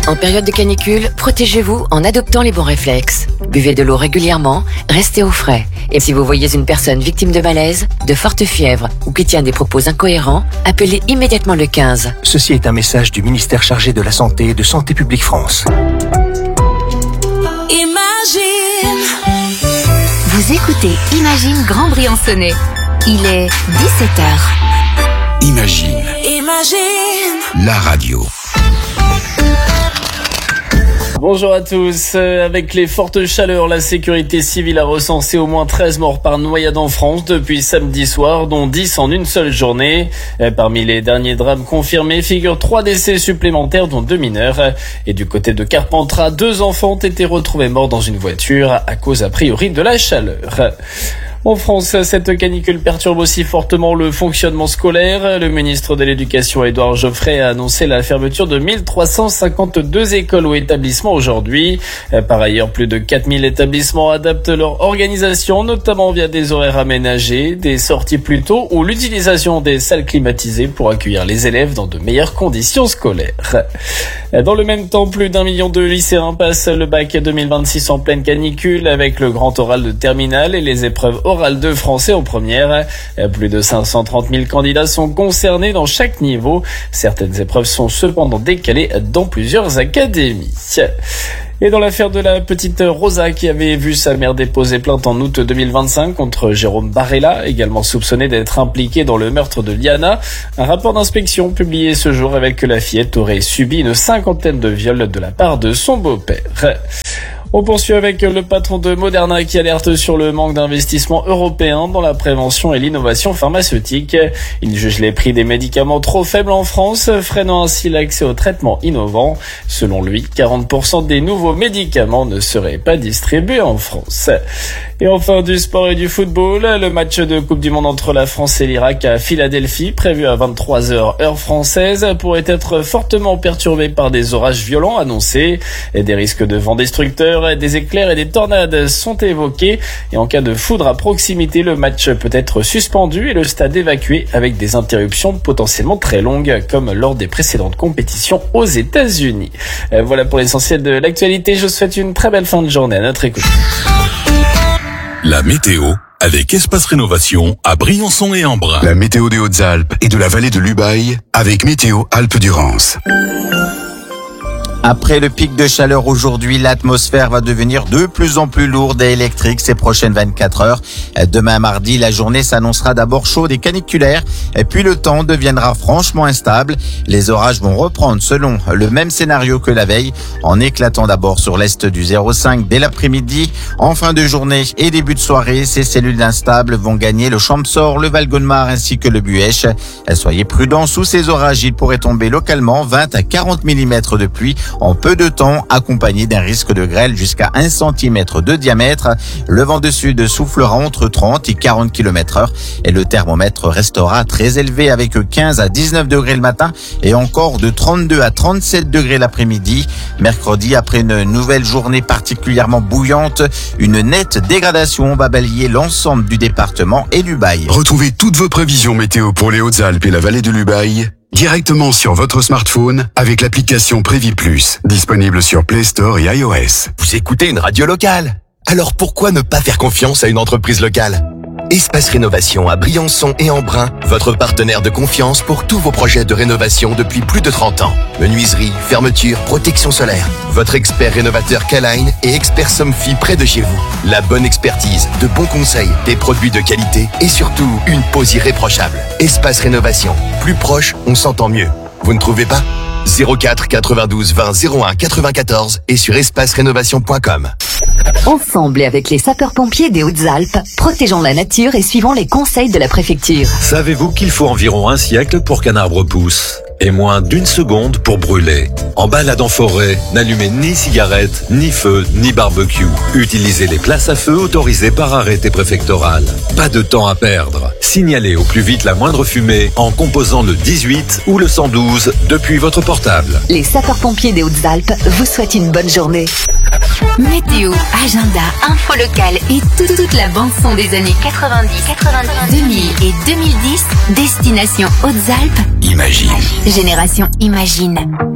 En période de canicule, protégez-vous en adoptant les bons réflexes. Buvez de l'eau régulièrement, restez au frais. Et si vous voyez une personne victime de malaise, de forte fièvre ou qui tient des propos incohérents, appelez immédiatement le 15. Ceci est un message du ministère chargé de la Santé et de Santé publique France. Imagine. Vous écoutez Imagine Grand Briançonnais. Il est 17h. Imagine. Imagine. La radio. Bonjour à tous. Avec les fortes chaleurs, la sécurité civile a recensé au moins 13 morts par noyade en France depuis samedi soir, dont 10 en une seule journée. Parmi les derniers drames confirmés figurent 3 décès supplémentaires, dont 2 mineurs. Et du côté de Carpentras, 2 enfants ont été retrouvés morts dans une voiture à cause a priori de la chaleur. En France, cette canicule perturbe aussi fortement le fonctionnement scolaire. Le ministre de l'Éducation, Édouard Geoffrey, a annoncé la fermeture de 1352 écoles ou établissements aujourd'hui. Par ailleurs, plus de 4000 établissements adaptent leur organisation, notamment via des horaires aménagés, des sorties plus tôt ou l'utilisation des salles climatisées pour accueillir les élèves dans de meilleures conditions scolaires. Dans le même temps, plus d'1 million de lycéens passent le bac 2026 en pleine canicule avec le grand oral de terminale et les épreuves orale de français en première. Plus de 530 000 candidats sont concernés dans chaque niveau. Certaines épreuves sont cependant décalées dans plusieurs académies. Et dans l'affaire de la petite Rosa qui avait vu sa mère déposer plainte en août 2025 contre Jérôme Barella, également soupçonné d'être impliqué dans le meurtre de Liana, un rapport d'inspection publié ce jour avec que la fillette aurait subi une 50aine de viols de la part de son beau-père. On poursuit avec le patron de Moderna qui alerte sur le manque d'investissement européen dans la prévention et l'innovation pharmaceutique. Il juge les prix des médicaments trop faibles en France, freinant ainsi l'accès aux traitements innovants. Selon lui, 40% des nouveaux médicaments ne seraient pas distribués en France. Et enfin, du sport et du football, le match de Coupe du Monde entre la France et l'Irak à Philadelphie, prévu à 23h heure française, pourrait être fortement perturbé par des orages violents annoncés. Et des risques de vent destructeurs, des éclairs et des tornades sont évoqués. Et en cas de foudre à proximité, le match peut être suspendu et le stade évacué avec des interruptions potentiellement très longues, comme lors des précédentes compétitions aux États-Unis. Voilà pour l'essentiel de l'actualité. Je vous souhaite une très belle fin de journée à notre écoute. La météo avec Espace Rénovation à Briançon et Embrun. La météo des Hautes-Alpes et de la vallée de l'Ubaye avec Météo Alpes-Durance. Après le pic de chaleur aujourd'hui, l'atmosphère va devenir de plus en plus lourde et électrique ces prochaines 24 heures. Demain mardi, la journée s'annoncera d'abord chaude et caniculaire, et puis le temps deviendra franchement instable. Les orages vont reprendre selon le même scénario que la veille, en éclatant d'abord sur l'est du 05 dès l'après-midi. En fin de journée et début de soirée, ces cellules instables vont gagner le Champsaur, le Val-Gaudemar ainsi que le Buèche. Soyez prudents, sous ces orages, il pourrait tomber localement 20 à 40 mm de pluie en peu de temps, accompagné d'un risque de grêle jusqu'à 1 cm de diamètre. Le vent de sud soufflera entre 30 et 40 km/h et le thermomètre restera très élevé avec 15 à 19 degrés le matin et encore de 32 à 37 degrés l'après-midi. Mercredi, après une nouvelle journée particulièrement bouillante, une nette dégradation va balayer l'ensemble du département et du Bail. Retrouvez toutes vos prévisions météo pour les Hautes-Alpes et la vallée de l'Ubaye directement sur votre smartphone avec l'application Prévis Plus, disponible sur Play Store et iOS. Vous écoutez une radio locale, alors pourquoi ne pas faire confiance à une entreprise locale ? Espace Rénovation à Briançon et Embrun, votre partenaire de confiance pour tous vos projets de rénovation depuis plus de 30 ans. Menuiserie, fermeture, protection solaire. Votre expert rénovateur K-Line et expert Somfy près de chez vous. La bonne expertise, de bons conseils, des produits de qualité et surtout une pose irréprochable. Espace Rénovation. Plus proche, on s'entend mieux. Vous ne trouvez pas ? 04 92 20 01 94 et sur espacerénovation.com. Ensemble et avec les sapeurs-pompiers des Hautes-Alpes, protégeons la nature et suivons les conseils de la préfecture. Savez-vous qu'il faut environ 1 siècle pour qu'un arbre pousse ? Et moins d'1 seconde pour brûler. En balade en forêt, n'allumez ni cigarette, ni feu, ni barbecue. Utilisez les places à feu autorisées par arrêté préfectoral. Pas de temps à perdre. Signalez au plus vite la moindre fumée en composant le 18 ou le 112 depuis votre portable. Les sapeurs-pompiers des Hautes-Alpes vous souhaitent une bonne journée. Météo, agenda, info locale et toute la bande-son des années 90, 2000 et 2010, destination Hautes-Alpes. Imagine. Génération Imagine.